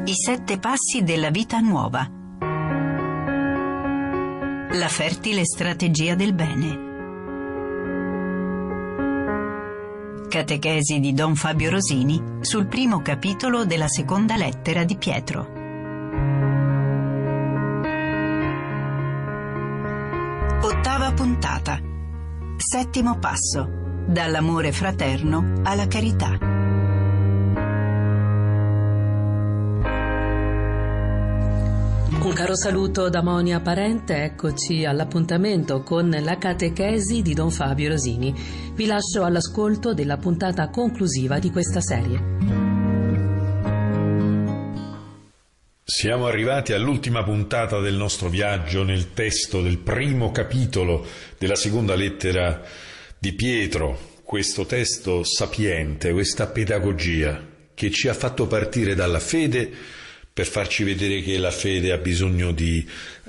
I 7 passi della vita nuova. La fertile strategia del bene. Catechesi di Don Fabio Rosini sul primo capitolo della seconda lettera di Pietro. Ottava puntata. Settimo passo. Dall'amore fraterno alla carità. Un caro saluto da Monia Parente, eccoci all'appuntamento con la catechesi di Don Fabio Rosini. Vi lascio all'ascolto della puntata conclusiva di questa serie. Siamo arrivati all'ultima puntata del nostro viaggio nel testo del primo capitolo della seconda lettera di Pietro, questo testo sapiente, questa pedagogia che ci ha fatto partire dalla fede per farci vedere che la fede ha bisogno di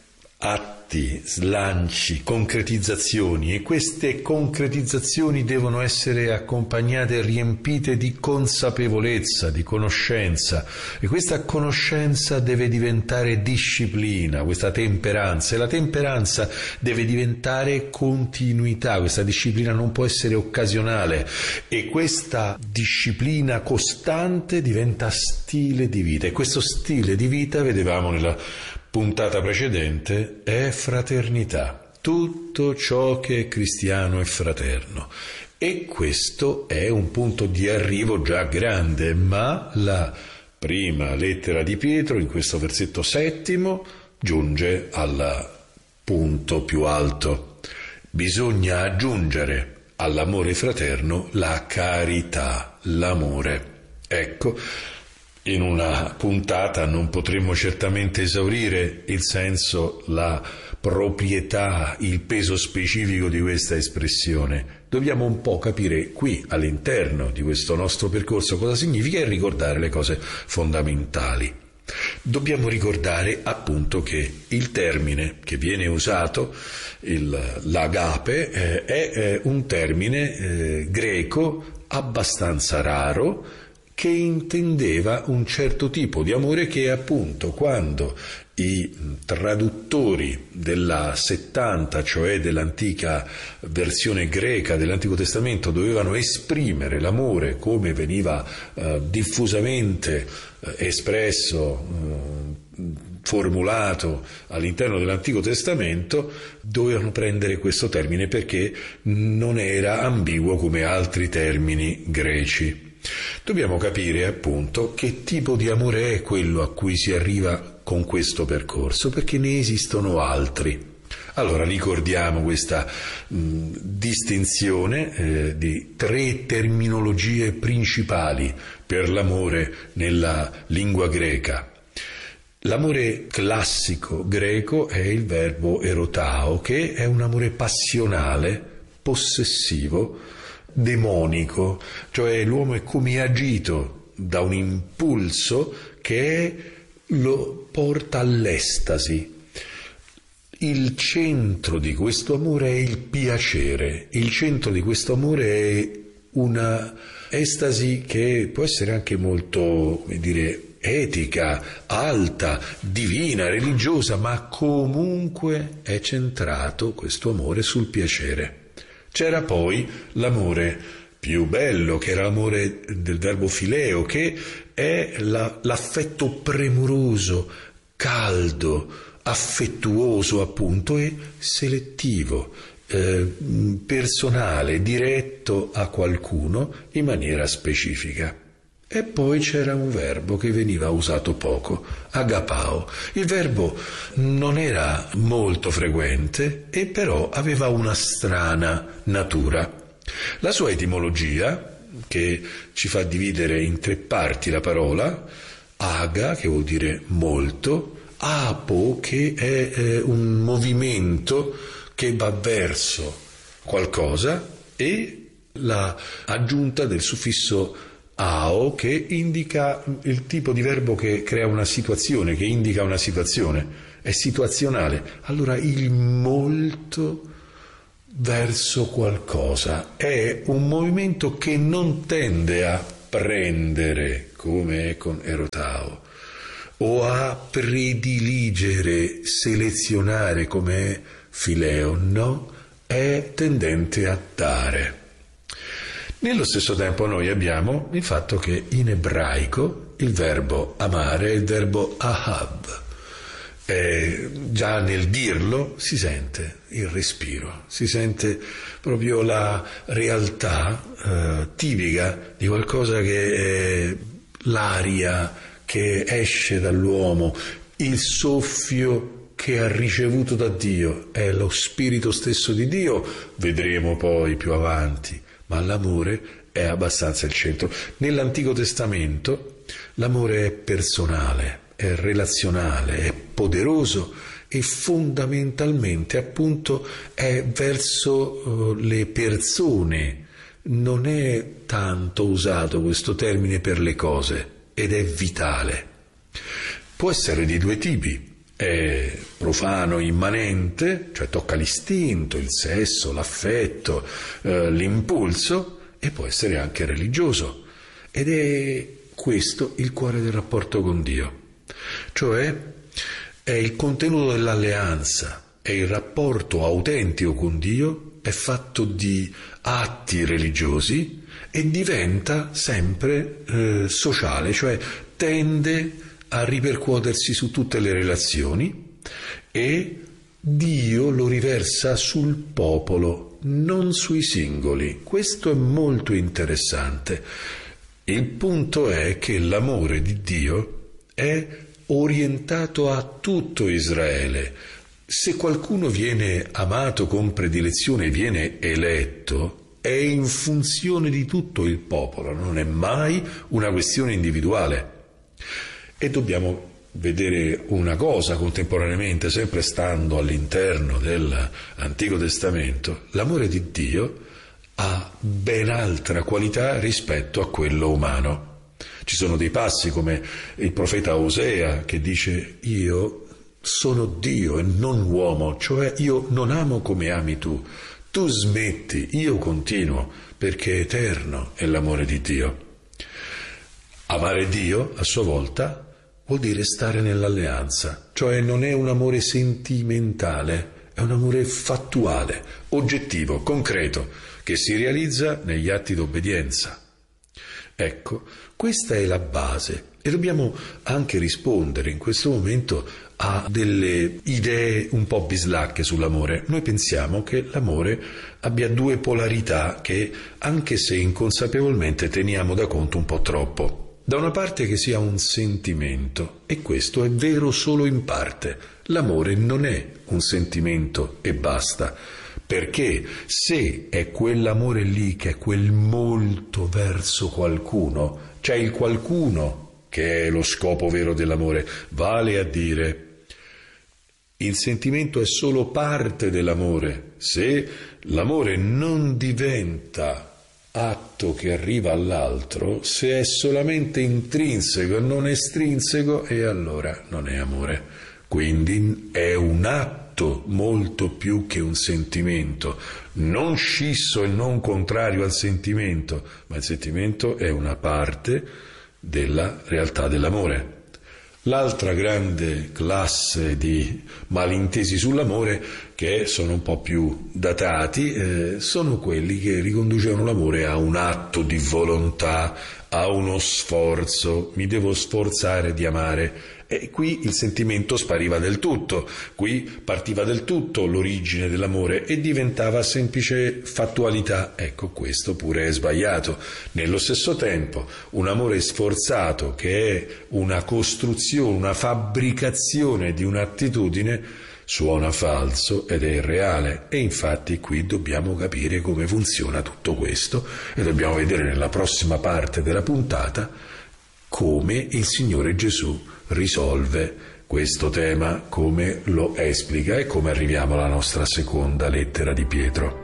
atti, slanci, concretizzazioni, e queste concretizzazioni devono essere accompagnate e riempite di consapevolezza, di conoscenza, e questa conoscenza deve diventare disciplina, questa temperanza, e la temperanza deve diventare continuità, questa disciplina non può essere occasionale, e questa disciplina costante diventa stile di vita, e questo stile di vita, vedevamo nella puntata precedente, è fraternità. Tutto ciò che è cristiano è fraterno, e questo è un punto di arrivo già grande, ma la prima lettera di Pietro in questo versetto 7 giunge al punto più alto. Bisogna aggiungere all'amore fraterno la carità, l'amore. Ecco, in una puntata non potremmo certamente esaurire il senso, la proprietà, il peso specifico di questa espressione. Dobbiamo un po' capire qui, all'interno di questo nostro percorso, cosa significa e ricordare le cose fondamentali. Dobbiamo ricordare appunto che il termine che viene usato, l'agape, è un termine greco abbastanza raro, che intendeva un certo tipo di amore che appunto quando i traduttori della 70, cioè dell'antica versione greca dell'Antico Testamento, dovevano esprimere l'amore come veniva diffusamente espresso, formulato all'interno dell'Antico Testamento, dovevano prendere questo termine perché non era ambiguo come altri termini greci. Dobbiamo capire appunto che tipo di amore è quello a cui si arriva con questo percorso, perché ne esistono altri. Allora ricordiamo questa distinzione di 3 terminologie principali per l'amore nella lingua greca. L'amore classico greco è il verbo erotao, che è un amore passionale, possessivo, demonico, cioè l'uomo è come agito da un impulso che lo porta all'estasi. Il centro di questo amore è il piacere, il centro di questo amore è una estasi che può essere anche molto, come dire, etica, alta, divina, religiosa, ma comunque è centrato questo amore sul piacere. C'era poi l'amore più bello, che era l'amore del verbo fileo, che è l'affetto premuroso, caldo, affettuoso appunto, e selettivo, personale, diretto a qualcuno in maniera specifica. E poi c'era un verbo che veniva usato poco, agapao. Il verbo non era molto frequente e però aveva una strana natura. La sua etimologia, che ci fa dividere in 3 parti la parola, aga, che vuol dire molto, apo, che è un movimento che va verso qualcosa, e la aggiunta del suffisso ao, che indica il tipo di verbo che crea una situazione, che indica una situazione, è situazionale. Allora il molto verso qualcosa è un movimento che non tende a prendere, come è con erotao, o a prediligere, selezionare come fileo, no, è tendente a dare. Nello stesso tempo noi abbiamo il fatto che in ebraico il verbo amare è il verbo ahav. Già nel dirlo si sente il respiro, si sente proprio la realtà tipica di qualcosa che è l'aria che esce dall'uomo, il soffio che ha ricevuto da Dio, è lo spirito stesso di Dio, vedremo poi più avanti, ma l'amore è abbastanza il centro. Nell'Antico Testamento l'amore è personale, è relazionale, è poderoso e fondamentalmente appunto è verso le persone. Non è tanto usato questo termine per le cose ed è vitale. Può essere di due tipi. È profano, immanente, cioè tocca l'istinto, il sesso, l'affetto, l'impulso, e può essere anche religioso. Ed è questo il cuore del rapporto con Dio. Cioè è il contenuto dell'alleanza, è il rapporto autentico con Dio, è fatto di atti religiosi e diventa sempre sociale, cioè tende a ripercuotersi su tutte le relazioni e Dio lo riversa sul popolo, non sui singoli. Questo è molto interessante. Il punto è che l'amore di Dio è orientato a tutto Israele. Se qualcuno viene amato con predilezione, viene eletto, è in funzione di tutto il popolo, non è mai una questione individuale. E dobbiamo vedere una cosa contemporaneamente, sempre stando all'interno dell'Antico Testamento: l'amore di Dio ha ben altra qualità rispetto a quello umano. Ci sono dei passi come il profeta Osea che dice: io sono Dio e non uomo, cioè io non amo come ami tu, tu smetti, io continuo, perché eterno è l'amore di Dio. Amare Dio a sua volta vuol dire stare nell'alleanza, cioè non è un amore sentimentale, è un amore fattuale, oggettivo, concreto, che si realizza negli atti d'obbedienza. Ecco, questa è la base e dobbiamo anche rispondere in questo momento a delle idee un po' bislacche sull'amore. Noi pensiamo che l'amore abbia due polarità che, anche se inconsapevolmente, teniamo da conto un po' troppo. Da una parte che sia un sentimento, e questo è vero solo in parte. L'amore non è un sentimento e basta, perché se è quell'amore lì che è quel molto verso qualcuno, c'è il qualcuno che è lo scopo vero dell'amore, vale a dire il sentimento è solo parte dell'amore. Se l'amore non diventa atto che arriva all'altro, se è solamente intrinseco e non estrinseco, e allora non è amore. Quindi è un atto molto più che un sentimento, non scisso e non contrario al sentimento, ma il sentimento è una parte della realtà dell'amore. L'altra grande classe di malintesi sull'amore, che sono un po' più datati, sono quelli che riconducevano l'amore a un atto di volontà, a uno sforzo, mi devo sforzare di amare. E qui il sentimento spariva del tutto, qui partiva del tutto l'origine dell'amore e diventava semplice fattualità. Ecco, questo pure è sbagliato. Nello stesso tempo, un amore sforzato, che è una costruzione, una fabbricazione di un'attitudine, suona falso ed è irreale. E infatti qui dobbiamo capire come funziona tutto questo e dobbiamo vedere nella prossima parte della puntata come il Signore Gesù risolve questo tema, come lo esplica e come arriviamo alla nostra seconda lettera di Pietro.